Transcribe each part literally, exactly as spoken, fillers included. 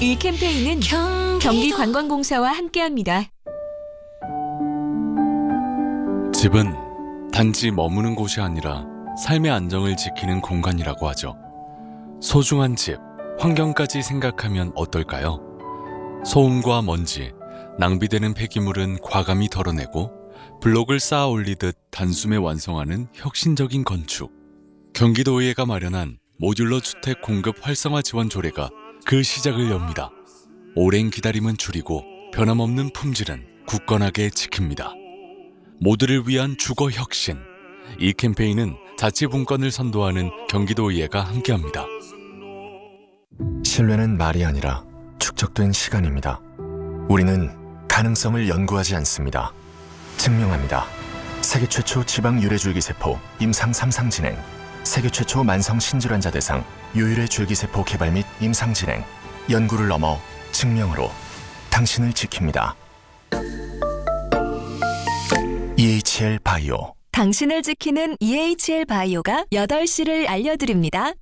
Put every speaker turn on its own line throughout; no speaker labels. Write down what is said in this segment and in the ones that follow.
이 캠페인은 경기관광공사와 함께합니다.
집은 단지 머무는 곳이 아니라 삶의 안정을 지키는 공간이라고 하죠. 소중한 집, 환경까지 생각하면 어떨까요? 소음과 먼지, 낭비되는 폐기물은 과감히 덜어내고 블록을 쌓아 올리듯 단숨에 완성하는 혁신적인 건축. 경기도의회가 마련한 모듈러 주택 공급 활성화 지원 조례가 그 시작을 엽니다. 오랜 기다림은 줄이고 변함없는 품질은 굳건하게 지킵니다. 모두를 위한 주거 혁신. 이 캠페인은 자치분권을 선도하는 경기도의회가 함께합니다.
신뢰는 말이 아니라 축적된 시간입니다. 우리는 가능성을 연구하지 않습니다. 증명합니다. 세계 최초 지방 유래 줄기세포 임상 삼 상 진행, 세계 최초 만성 신질환자 대상 유유래 줄기세포 개발 및 임상 진행, 연구를 넘어 증명으로 당신을 지킵니다. 이에이치엘 바이오.
당신을 지키는 이에이치엘 바이오가 여덟 시를 알려드립니다.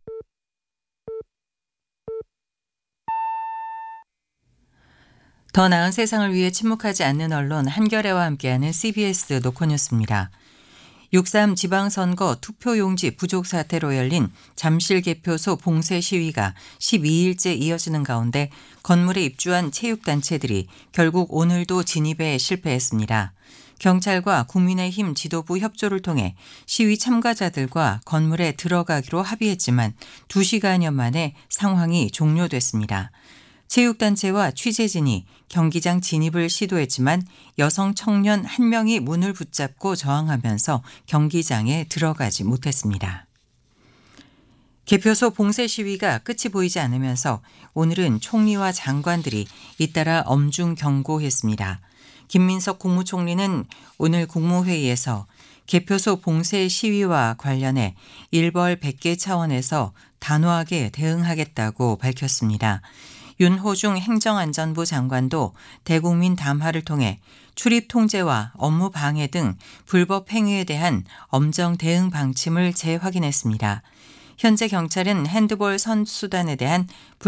더 나은 세상을 위해 침묵하지 않는 언론 한겨레와 함께하는 씨비에스 노컷뉴스입니다. 육삼 지방선거 투표용지 부족 사태로 열린 잠실 개표소 봉쇄 시위가 십이 일째 이어지는 가운데 건물에 입주한 체육단체들이 결국 오늘도 진입에 실패했습니다. 경찰과 국민의힘 지도부 협조를 통해 시위 참가자들과 건물에 들어가기로 합의했지만 두 시간여 만에 상황이 종료됐습니다. 체육단체와 취재진이 경기장 진입을 시도했지만 여성 청년 한 명이 문을 붙잡고 저항하면서 경기장에 들어가지 못했습니다. 개표소 봉쇄 시위가 끝이 보이지 않으면서 오늘은 총리와 장관들이 잇따라 엄중 경고했습니다. 김민석 국무총리는 오늘 국무회의에서 개표소 봉쇄 시위와 관련해 일벌 백계 차원에서 단호하게 대응하겠다고 밝혔습니다. 윤호중 행정안전부 장관도 대국민 담화를 통해 출입 통제와 업무 방해 등 불법 행위에 대한 엄정 대응 방침을 재확인했습니다. 현재 경찰은 핸드볼 선수단에 대한